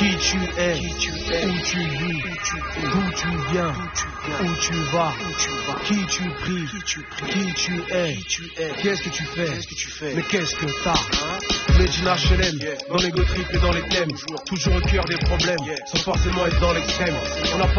Qui tu es, où tu vis, d'où tu viens, où tu vas, qui tu pries, qui tu es, qu'est-ce que tu fais, mais qu'est-ce que t'as. Medina HLM, dans les go trip et dans les thèmes, toujours au cœur des problèmes, sans forcément être dans l'extrême. On n'a pas